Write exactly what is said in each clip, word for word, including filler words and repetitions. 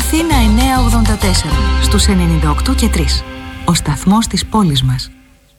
Αθήνα εννιακόσια ογδόντα τέσσερα, στους ενενήντα οκτώ και τρία. Ο σταθμός της πόλης μας.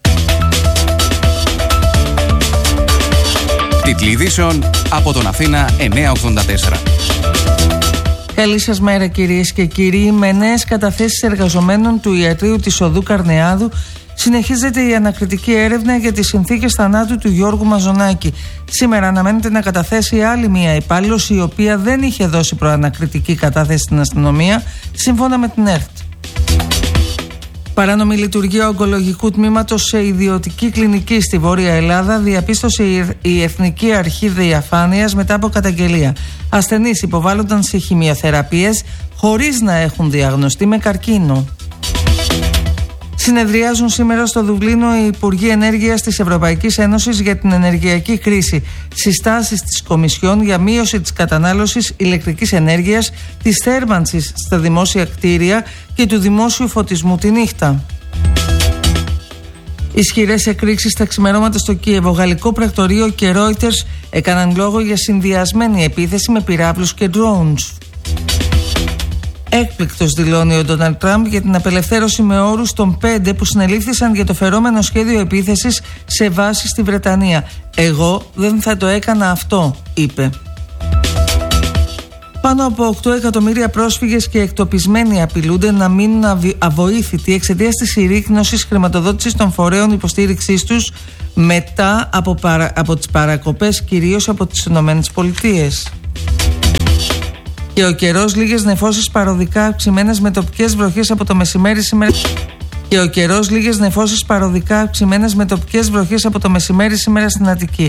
Τίτλοι ειδήσεων από τον Αθήνα εννιακόσια ογδόντα τέσσερα. Καλή σας μέρα κυρίες και κύριοι. Με νέες καταθέσεις εργαζομένων του ιατρείου της Οδού Καρνεάδου συνεχίζεται η ανακριτική έρευνα για τις συνθήκες θανάτου του Γιώργου Μαζονάκη. Σήμερα αναμένεται να καταθέσει άλλη μία υπάλληλος, η οποία δεν είχε δώσει προανακριτική κατάθεση στην αστυνομία, σύμφωνα με την ΕΡΤ. Παράνομη λειτουργία ογκολογικού τμήματος σε ιδιωτική κλινική στη Βόρεια Ελλάδα διαπίστωσε η Εθνική Αρχή Διαφάνειας μετά από καταγγελία. Ασθενείς υποβάλλονταν σε χημειοθεραπείες χωρίς να έχουν διαγνωστεί με καρκίνο. Συνεδριάζουν σήμερα στο Δουβλίνο οι Υπουργοί Ενέργειας της Ευρωπαϊκής Ένωσης για την ενεργειακή κρίση. Συστάσεις της Κομισιόν για μείωση της κατανάλωσης ηλεκτρικής ενέργειας, της θέρμανσης στα δημόσια κτίρια και του δημόσιου φωτισμού τη νύχτα. Ισχυρές εκρήξεις στα ξημερώματα στο Κίεβο. Γαλλικό πρακτορείο και Reuters έκαναν λόγο για συνδυασμένη επίθεση με πυράβλους και drones. Έκπληκτος δηλώνει ο Ντόναλντ Τραμπ για την απελευθέρωση με όρους των πέντε που συνελήφθησαν για το φερόμενο σχέδιο επίθεσης σε βάση στη Βρετανία. «Εγώ δεν θα το έκανα αυτό», είπε. Πάνω από οκτώ εκατομμύρια πρόσφυγες και εκτοπισμένοι απειλούνται να μείνουν αβοήθητοι εξαιτίας της συρρίκνωσης χρηματοδότησης των φορέων υποστήριξής τους μετά από, παρα, από τις παρακοπές κυρίως από τις Ηνωμένες Πολιτείες. Και ο καιρός, λίγες νεφώσεις παροδικά αυξημένες με τοπικές βροχές από το μεσημέρι σήμερα. Και ο καιρός, λίγες νεφώσεις παροδικά αυξημένες με τοπικές βροχές από το μεσημέρι σήμερα στην Αττική.